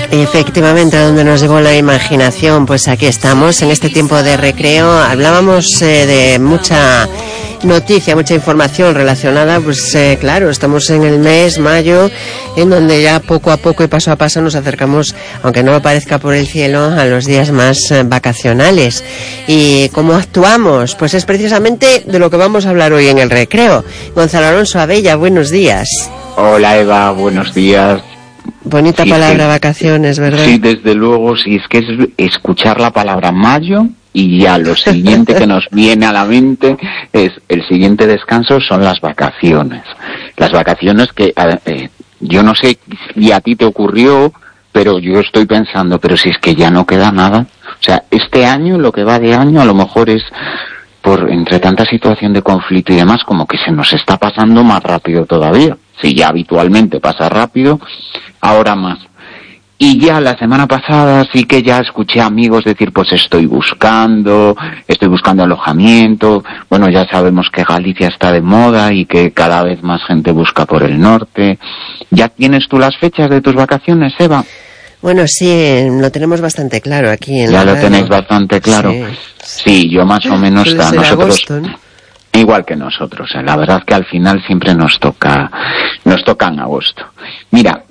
Efectivamente, a donde nos llevó la imaginación, pues aquí estamos, en este tiempo de recreo. Hablábamos de mucha noticia, mucha información relacionada, pues claro, estamos en el mes mayo, en donde ya poco a poco y paso a paso nos acercamos, aunque no lo parezca por el cielo, a los días más vacacionales. ¿Y cómo actuamos? Pues es precisamente de lo que vamos a hablar hoy en el recreo. Gonzalo Alonso Abella, buenos días. Hola Eva, buenos días. Bonita sí, palabra, sí. Vacaciones, ¿verdad? Sí, desde luego, sí, es que es escuchar la palabra mayo y ya lo siguiente que nos viene a la mente es el siguiente descanso son las vacaciones. Las vacaciones que yo no sé si a ti te ocurrió, pero yo estoy pensando, pero si es que ya no queda nada. O sea, este año, lo que va de año, a lo mejor es por entre tanta situación de conflicto y demás, como que se nos está pasando más rápido todavía. Si ya habitualmente pasa rápido, ahora más. Y ya la semana pasada sí que ya escuché a amigos decir, pues estoy buscando alojamiento. Bueno, ya sabemos que Galicia está de moda y que cada vez más gente busca por el norte. ¿Ya tienes tú las fechas de tus vacaciones, Eva? Bueno, sí, lo tenemos bastante claro aquí en ya lo tenéis bastante claro. Sí, yo más o menos a nosotros. Agosto, ¿no? Igual que nosotros, la verdad que al final siempre nos toca en agosto. Mira,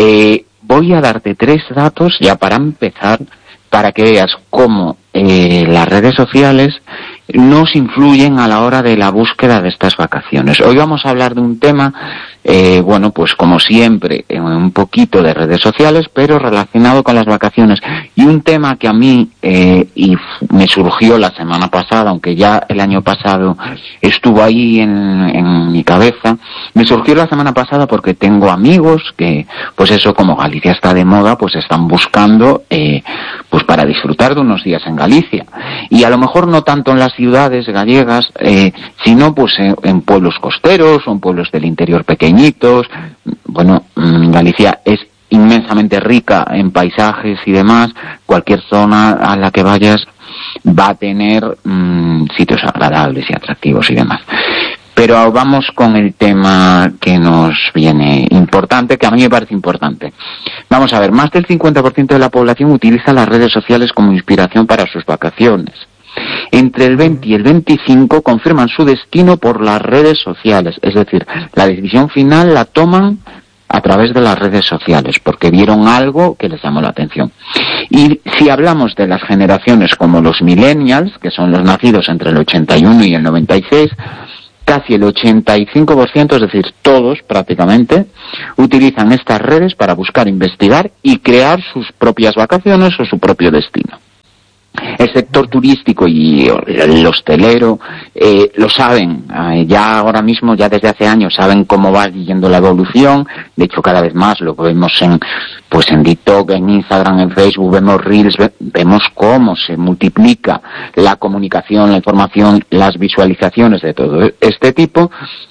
voy a darte 3 datos ya para empezar, para que veas cómo las redes sociales nos influyen a la hora de la búsqueda de estas vacaciones. Hoy vamos a hablar de un tema, bueno, pues como siempre, un poquito de redes sociales, pero relacionado con las vacaciones. Y un tema que a mí y me surgió la semana pasada, aunque ya el año pasado estuvo ahí en mi cabeza, me surgió la semana pasada porque tengo amigos que, pues eso, como Galicia está de moda, pues están buscando, pues para disfrutar de unos días en Galicia. Y a lo mejor no tanto en las ciudades gallegas, sino pues en pueblos costeros o en pueblos del interior pequeñitos. Bueno, Galicia es inmensamente rica en paisajes y demás. Cualquier zona a la que vayas va a tener sitios agradables y atractivos y demás. Pero vamos con el tema que nos viene importante, que a mí me parece importante. Vamos a ver, más del 50% de la población utiliza las redes sociales como inspiración para sus vacaciones. Entre el 20 y el 25 confirman su destino por las redes sociales, es decir, la decisión final la toman a través de las redes sociales, porque vieron algo que les llamó la atención. Y si hablamos de las generaciones como los millennials, que son los nacidos entre el 81 y el 96, casi el 85%, es decir, todos prácticamente, utilizan estas redes para buscar, investigar y crear sus propias vacaciones o su propio destino. El sector turístico y el hostelero lo saben, ya ahora mismo, ya desde hace años, saben cómo va yendo la evolución. De hecho, cada vez más lo vemos en TikTok, en Instagram, en Facebook, vemos Reels, vemos cómo se multiplica la comunicación, la información, las visualizaciones de todo este tipo.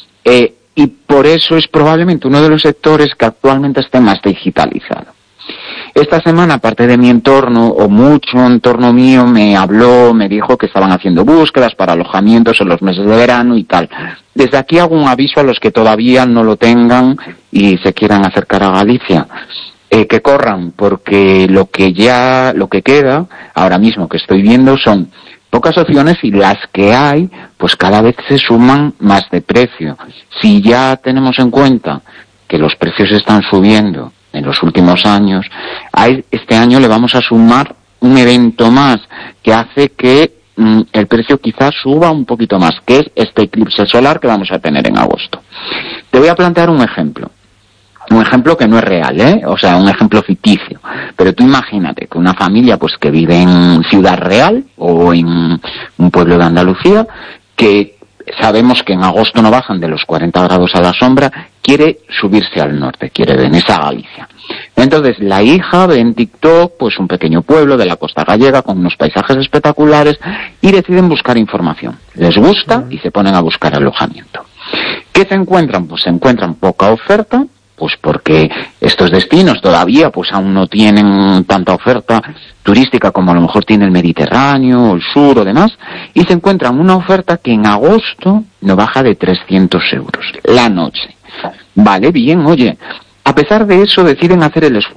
Y por eso es probablemente uno de los sectores que actualmente esté más digitalizado. Esta semana, parte de mi entorno, o mucho entorno mío, me dijo que estaban haciendo búsquedas para alojamientos en los meses de verano y tal. Desde aquí hago un aviso a los que todavía no lo tengan y se quieran acercar a Galicia. Que corran, porque lo que queda, ahora mismo que estoy viendo, son pocas opciones y las que hay, pues cada vez se suman más de precio. Si ya tenemos en cuenta que los precios están subiendo en los últimos años, este año le vamos a sumar un evento más que hace que el precio quizás suba un poquito más, que es este eclipse solar que vamos a tener en agosto. Te voy a plantear un ejemplo que no es real, o sea, un ejemplo ficticio, pero tú imagínate que una familia pues que vive en Ciudad Real o en un pueblo de Andalucía, que sabemos que en agosto no bajan de los 40 grados a la sombra, quiere subirse al norte, quiere venirse a Galicia. Entonces la hija ve en TikTok pues un pequeño pueblo de la costa gallega con unos paisajes espectaculares y deciden buscar información. Les gusta y se ponen a buscar alojamiento. ¿Qué se encuentran? Pues se encuentran poca oferta, pues porque estos destinos todavía pues aún no tienen tanta oferta turística como a lo mejor tiene el Mediterráneo, o el sur o demás, y se encuentran una oferta que en agosto no baja de 300 euros la noche. Vale, bien, oye, a pesar de eso deciden hacer el esfuerzo.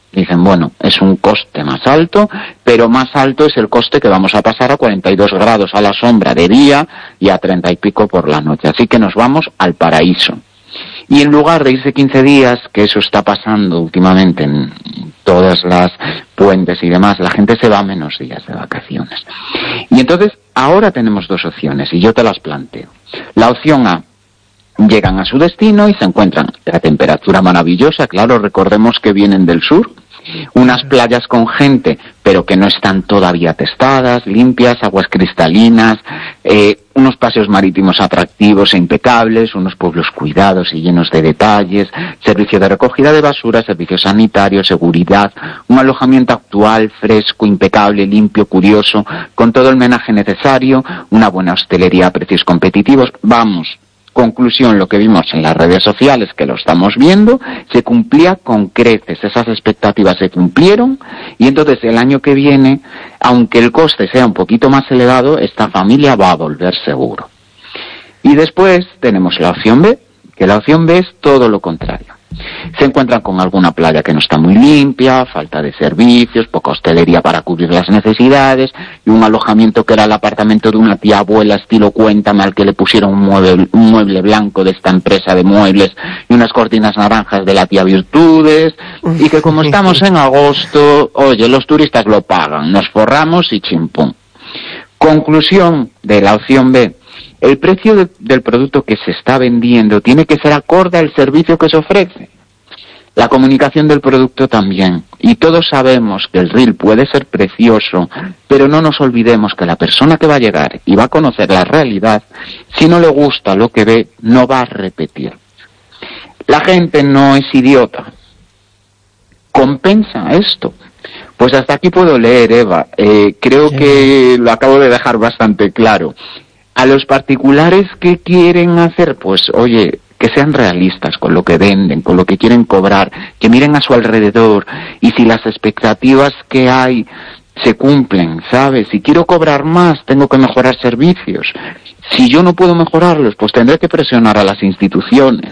Dicen, bueno, es un coste más alto, pero más alto es el coste que vamos a pasar a 42 grados a la sombra de día y a 30 y pico por la noche. Así que nos vamos al paraíso. Y en lugar de irse 15 días, que eso está pasando últimamente en todas las puentes y demás, la gente se va menos días de vacaciones. Y entonces, ahora tenemos dos opciones, y yo te las planteo. La opción A: llegan a su destino y se encuentran la temperatura maravillosa, claro, recordemos que vienen del sur, unas playas con gente, pero que no están todavía testadas, limpias, aguas cristalinas, unos paseos marítimos atractivos e impecables, unos pueblos cuidados y llenos de detalles, servicio de recogida de basura, servicio sanitario, seguridad, un alojamiento actual, fresco, impecable, limpio, curioso, con todo el menaje necesario, una buena hostelería a precios competitivos. Vamos, conclusión, lo que vimos en las redes sociales, que lo estamos viendo, se cumplía con creces, esas expectativas se cumplieron, y entonces el año que viene, aunque el coste sea un poquito más elevado, esta familia va a volver seguro. Y después tenemos la opción B, que la opción B es todo lo contrario. Se encuentran con alguna playa que no está muy limpia, falta de servicios, poca hostelería para cubrir las necesidades, y un alojamiento que era el apartamento de una tía abuela estilo Cuéntame, al que le pusieron un mueble blanco de esta empresa de muebles y unas cortinas naranjas de la tía Virtudes, y que como estamos en agosto, oye, los turistas lo pagan, nos forramos y chimpún. Conclusión de la opción B: el precio del producto que se está vendiendo tiene que ser acorde al servicio que se ofrece. La comunicación del producto también. Y todos sabemos que el reel puede ser precioso, pero no nos olvidemos que la persona que va a llegar y va a conocer la realidad, si no le gusta lo que ve, no va a repetir. La gente no es idiota. ¿Compensa esto? Pues hasta aquí puedo leer, Eva. Creo que lo acabo de dejar bastante claro. A los particulares que quieren hacer, pues oye, que sean realistas con lo que venden, con lo que quieren cobrar, que miren a su alrededor, y si las expectativas que hay se cumplen, ¿sabes? Si quiero cobrar más, tengo que mejorar servicios. Si yo no puedo mejorarlos, pues tendré que presionar a las instituciones.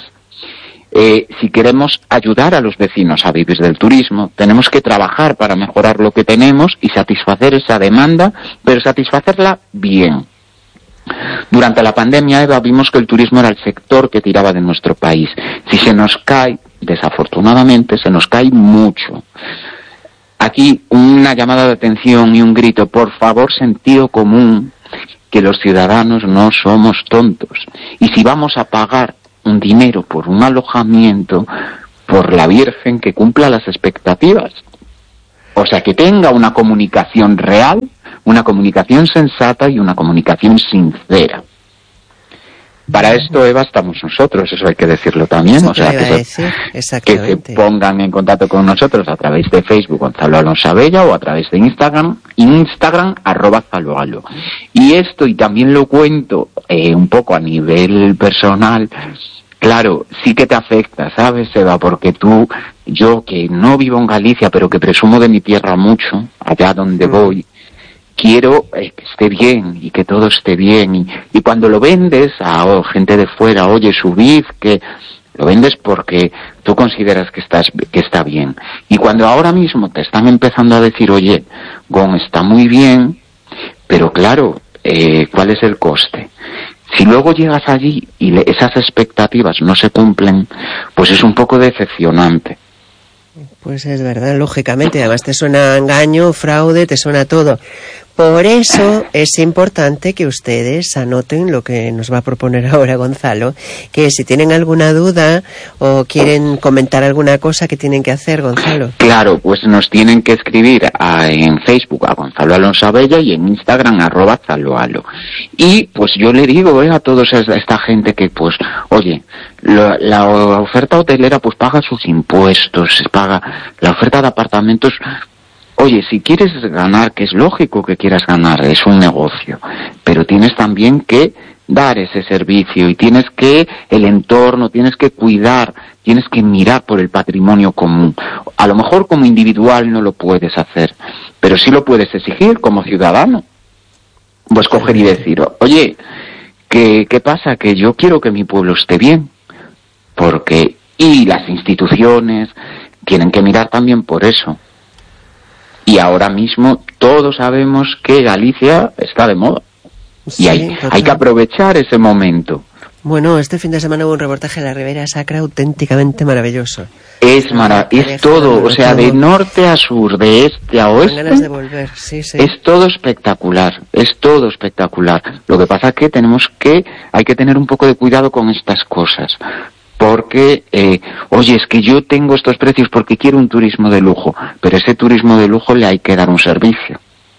Si queremos ayudar a los vecinos a vivir del turismo, tenemos que trabajar para mejorar lo que tenemos y satisfacer esa demanda, pero satisfacerla bien. Durante la pandemia, Eva, vimos que el turismo era el sector que tiraba de nuestro país. Si se nos cae, desafortunadamente, se nos cae mucho. Aquí una llamada de atención y un grito: por favor, sentido común, que los ciudadanos no somos tontos. Y si vamos a pagar un dinero por un alojamiento, por la Virgen, que cumpla las expectativas. O sea, que tenga una comunicación real, una comunicación sensata y una comunicación sincera. Para esto, Eva, estamos nosotros, eso hay que decirlo también. Eso o sea, que se pongan en contacto con nosotros a través de Facebook, Gonzalo Alonso Abella, o a través de Instagram @zaloalo. Y esto, y también lo cuento un poco a nivel personal, claro, sí que te afecta, ¿sabes, Eva? Porque yo que no vivo en Galicia, pero que presumo de mi tierra mucho, allá donde voy, quiero que esté bien y que todo esté bien. Y cuando lo vendes a gente de fuera, oye, subid, que lo vendes porque tú consideras que está bien. Y cuando ahora mismo te están empezando a decir, oye, Gon, está muy bien, pero claro, ¿cuál es el coste? Si luego llegas allí y esas expectativas no se cumplen, pues es un poco decepcionante. Pues es verdad, lógicamente, además te suena engaño, fraude, te suena todo. Por eso es importante que ustedes anoten lo que nos va a proponer ahora Gonzalo, que si tienen alguna duda o quieren comentar alguna cosa, ¿qué tienen que hacer, Gonzalo? Claro, pues nos tienen que escribir en Facebook a Gonzalo Alonso Abella y en Instagram @zaloalo. Y pues yo le digo a toda esta gente que pues, oye, la oferta hotelera pues paga sus impuestos, paga la oferta de apartamentos. Oye, si quieres ganar, que es lógico que quieras ganar, es un negocio, pero tienes también que dar ese servicio y tienes que el entorno, tienes que cuidar, tienes que mirar por el patrimonio común. A lo mejor como individual no lo puedes hacer, pero sí lo puedes exigir como ciudadano. Pues coger y decir, oye, ¿qué pasa? Que yo quiero que mi pueblo esté bien, porque y las instituciones tienen que mirar también por eso. Y ahora mismo todos sabemos que Galicia está de moda. Sí, y hay que aprovechar ese momento. Bueno, este fin de semana hubo un reportaje de la Ribera Sacra auténticamente maravilloso. Es todo, o sea, de norte a sur, de este a oeste. Ganas de volver, sí. Es todo espectacular. Lo que pasa es que hay que tener un poco de cuidado con estas cosas. Porque, oye, es que yo tengo estos precios porque quiero un turismo de lujo, pero ese turismo de lujo le hay que dar un servicio.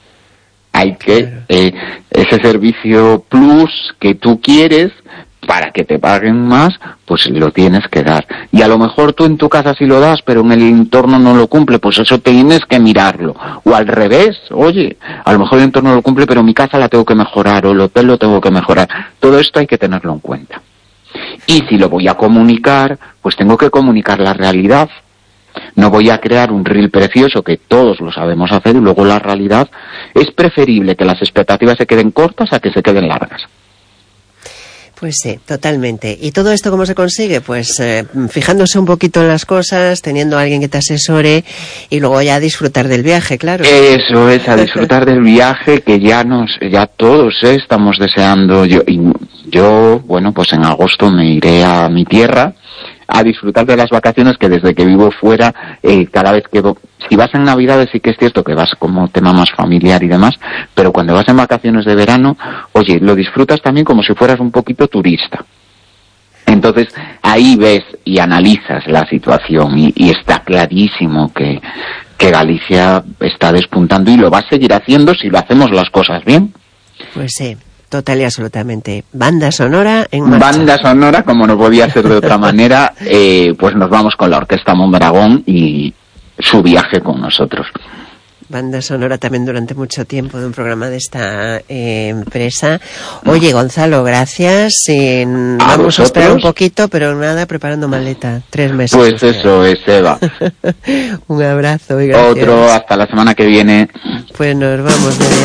Ese servicio plus que tú quieres para que te paguen más, pues lo tienes que dar. Y a lo mejor tú en tu casa sí lo das, pero en el entorno no lo cumple, pues eso tienes que mirarlo. O al revés, oye, a lo mejor el entorno lo cumple, pero mi casa la tengo que mejorar, o el hotel lo tengo que mejorar. Todo esto hay que tenerlo en cuenta. Y si lo voy a comunicar, pues tengo que comunicar la realidad. No voy a crear un reel precioso que todos lo sabemos hacer y luego la realidad. Es preferible que las expectativas se queden cortas a que se queden largas. Pues sí, totalmente. ¿Y todo esto cómo se consigue? Pues fijándose un poquito en las cosas, teniendo a alguien que te asesore y luego ya disfrutar del viaje, claro. Eso es, a disfrutar del viaje que ya todos estamos deseando. Yo, bueno, pues en agosto me iré a mi tierra a disfrutar de las vacaciones, que desde que vivo fuera, cada vez que si vas en Navidades sí que es cierto que vas como tema más familiar y demás, pero cuando vas en vacaciones de verano, oye, lo disfrutas también como si fueras un poquito turista. Entonces, ahí ves y analizas la situación y está clarísimo que Galicia está despuntando y lo va a seguir haciendo si lo hacemos las cosas bien. Pues sí. Total y absolutamente. Banda sonora en marcha. Banda sonora, como no podía ser de otra manera, pues nos vamos con la Orquesta Mondragón y su viaje con nosotros. Banda sonora también durante mucho tiempo de un programa de esta empresa. Oye, Gonzalo, gracias. Vamos a esperar un poquito, pero nada, preparando maleta. 3 meses. Pues eso es, Eva. Un abrazo y gracias. Otro, hasta la semana que viene. Pues nos vamos,